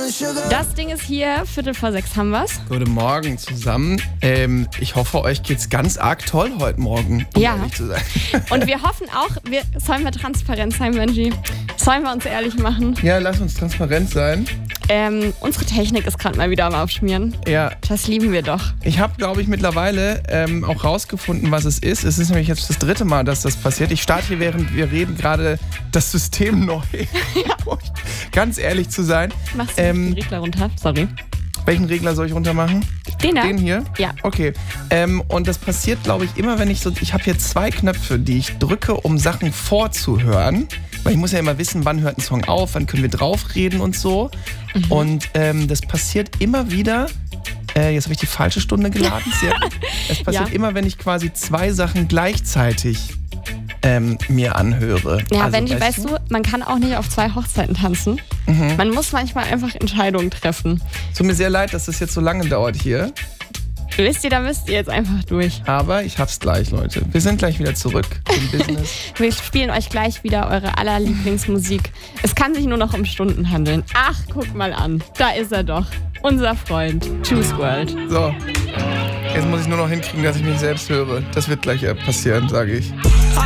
Das Ding ist hier, 5:45 haben wir's. Guten Morgen zusammen. Ich hoffe, euch geht's ganz arg toll heute Morgen, um Ja. ehrlich zu sein. Und wir hoffen auch, sollen wir transparent sein, Benji? Sollen wir uns ehrlich machen? Ja, lass uns transparent sein. Unsere Technik ist gerade mal wieder am Aufschmieren. Ja, Das lieben wir doch. ich habe, glaube ich, mittlerweile auch rausgefunden, was es ist. Es ist nämlich jetzt das 3. Mal, dass das passiert. Ich starte hier, während wir reden, gerade das System neu. Um ganz ehrlich zu sein. Machst du den Regler runter? Sorry. Welchen Regler soll ich runtermachen? Den da? Den hier? Ja. Okay. Und das passiert, glaube ich, immer, wenn ich habe hier 2 Knöpfe, die ich drücke, um Sachen vorzuhören. Weil ich muss ja immer wissen, wann hört ein Song auf, wann können wir drauf reden und so. Und das passiert immer wieder. Jetzt habe ich die falsche Stunde geladen. Sehr gut. Es passiert immer, wenn ich quasi 2 Sachen gleichzeitig mir anhöre. Ja, Also, Benji, weißt du, man kann auch nicht auf 2 Hochzeiten tanzen. Man muss manchmal einfach Entscheidungen treffen. Es tut mir sehr leid, dass das jetzt so lange dauert hier. Wisst ihr, da müsst ihr jetzt einfach durch. Aber ich hab's gleich, Leute. Wir sind gleich wieder zurück im Business. Wir spielen euch gleich wieder eure aller Lieblingsmusik. Es kann sich nur noch um Stunden handeln. Ach, guck mal an. Da ist er doch. Unser Freund. Juice WRLD. So, jetzt muss ich nur noch hinkriegen, dass ich mich selbst höre. Das wird gleich passieren, sage ich.